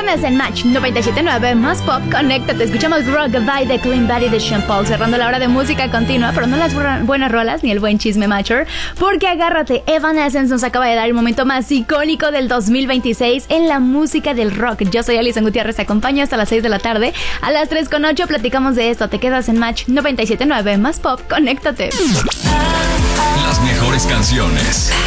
Tienes en Match 97.9 más pop. Conéctate, escuchamos Rockabye de Clean Body de Sean Paul, cerrando la hora de música continua, pero no las buenas rolas ni el buen chisme matcher, porque agárrate, Evanescence nos acaba de dar el momento más icónico del 2026 en la música del rock. Yo soy Alison Gutiérrez, te acompaño hasta las 6 de la tarde. A las 3:08 platicamos de esto. Te quedas en Match 97.9 más pop. Conéctate. Las mejores canciones.